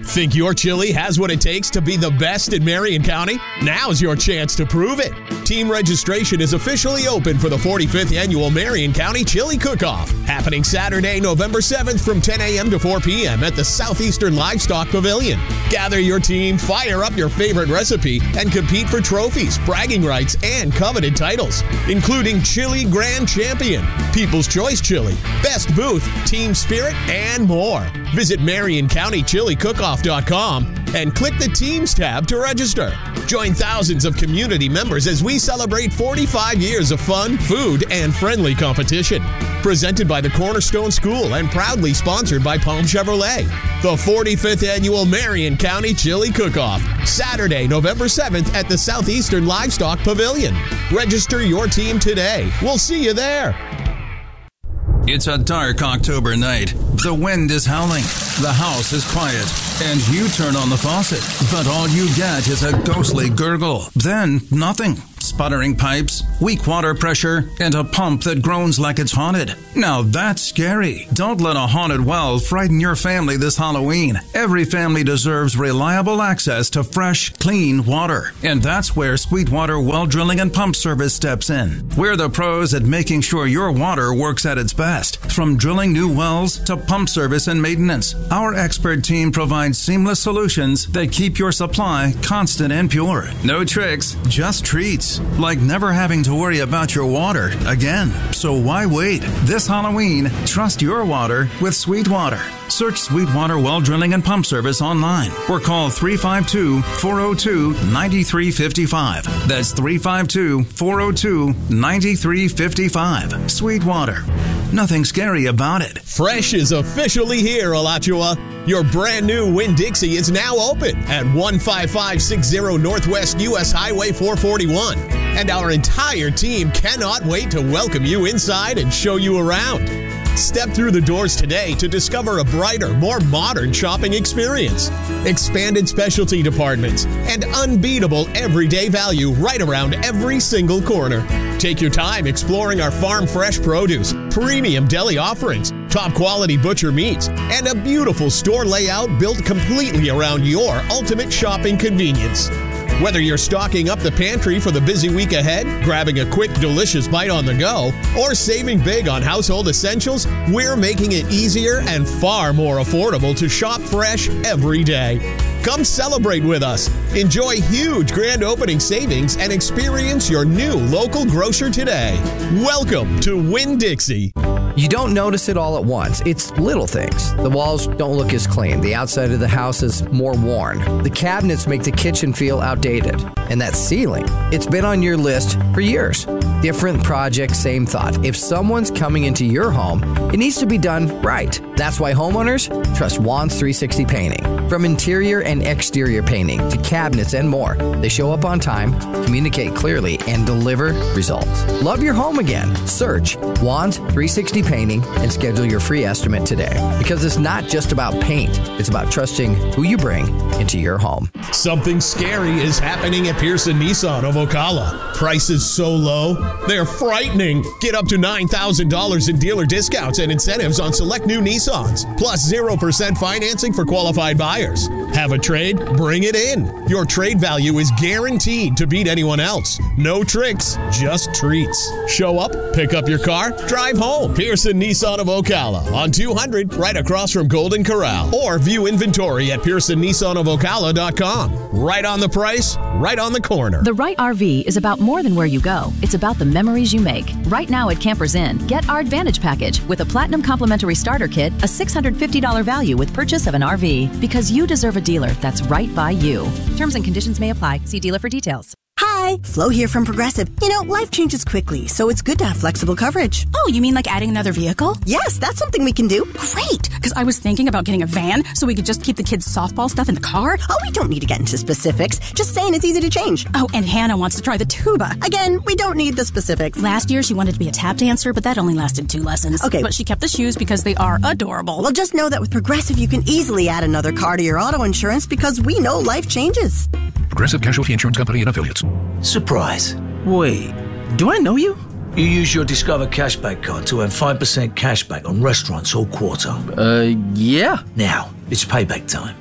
Think your chili has what it takes to be the best in Marion County? Now's your chance to prove it. Team registration is officially open for the 45th Annual Marion County Chili Cook-Off, happening Saturday, November 7th from 10 a.m. to 4 p.m. at the Southeastern Livestock Pavilion. Gather your team, fire up your favorite recipe, and compete for trophies, bragging rights, and coveted titles, including Chili Grand Champion, People's Choice Chili, Best Booth, Team Spirit, and more. Visit MarionCountyChiliCookoff.com and click the Teams tab to register. Join thousands of community members as we celebrate 45 years of fun, food, and friendly competition. Presented by the Cornerstone School and proudly sponsored by Palm Chevrolet. The 45th Annual Marion County Chili Cook-Off, Saturday, November 7th at the Southeastern Livestock Pavilion. Register your team today. We'll see you there. It's a dark October night. The wind is howling, the house is quiet, and you turn on the faucet, but all you get is a ghostly gurgle. Then nothing. Sputtering pipes, weak water pressure, and a pump that groans like it's haunted. Now that's scary. Don't let a haunted well frighten your family this Halloween. Every family deserves reliable access to fresh, clean water. And that's where Sweetwater Well Drilling and Pump Service steps in. We're the pros at making sure your water works at its best. From drilling new wells to pump service and maintenance, our expert team provides seamless solutions that keep your supply constant and pure. No tricks, just treats. Like never having to worry about your water again. So why wait? This Halloween, trust your water with Sweetwater. Search Sweetwater Well Drilling and Pump Service online or call 352-402-9355. That's 352-402-9355. Sweetwater. Nothing scary about it. Fresh is officially here, Alachua. Your brand new Winn-Dixie is now open at 15560 Northwest US Highway 441. And our entire team cannot wait to welcome you inside and show you around. Step through the doors today to discover a brighter, more modern shopping experience. Expanded specialty departments and unbeatable everyday value right around every single corner. Take your time exploring our farm fresh produce, premium deli offerings, top quality butcher meats, and a beautiful store layout built completely around your ultimate shopping convenience. Whether you're stocking up the pantry for the busy week ahead, grabbing a quick, delicious bite on the go, or saving big on household essentials, we're making it easier and far more affordable to shop fresh every day. Come celebrate with us. Enjoy huge grand opening savings and experience your new local grocer today. Welcome to Winn-Dixie. You don't notice it all at once. It's little things. The walls don't look as clean. The outside of the house is more worn. The cabinets make the kitchen feel outdated. And that ceiling, it's been on your list for years. Different project, same thought. If someone's coming into your home, it needs to be done right. That's why homeowners trust Juan's 360 Painting. From interior and exterior painting to cabinets and more, they show up on time, communicate clearly, and deliver results. Love your home again. Search Juan's 360 Painting and schedule your free estimate today. Because it's not just about paint, it's about trusting who you bring into your home. Something scary is happening at Pearson Nissan of Ocala. Prices so low, they're frightening. Get up to $9,000 in dealer discounts and incentives on select new Nissans, plus 0% financing for qualified buyers. Have a trade? Bring it in. Your trade value is guaranteed to beat anyone else. No tricks, just treats. Show up, pick up your car, drive home. Pearson Nissan of Ocala on 200 right across from Golden Corral. Or view inventory at PearsonNissanofOcala.com. Right on the price, right on the corner. The right RV is about more than where you go. It's about the memories you make. Right now at Campers Inn, get our Advantage Package with a Platinum Complimentary Starter Kit, a $650 value with purchase of an RV. Because you deserve a dealer that's right by you. Terms and conditions may apply. See dealer for details. Hi, Flo here from Progressive. You know, life changes quickly, so it's good to have flexible coverage. Oh, you mean like adding another vehicle? Yes, that's something we can do. Great, because I was thinking about getting a van so we could just keep the kids' softball stuff in the car. Oh, we don't need to get into specifics. Just saying it's easy to change. Oh, and Hannah wants to try the tuba. Again, we don't need the specifics. Last year, she wanted to be a tap dancer, but that only lasted 2 lessons. Okay. But she kept the shoes because they are adorable. Well, just know that with Progressive, you can easily add another car to your auto insurance because we know life changes. Progressive Casualty Insurance Company and Affiliates. Surprise. Wait, do I know you? You use your Discover Cashback card to earn 5% cashback on restaurants all quarter. Yeah. Now, it's payback time.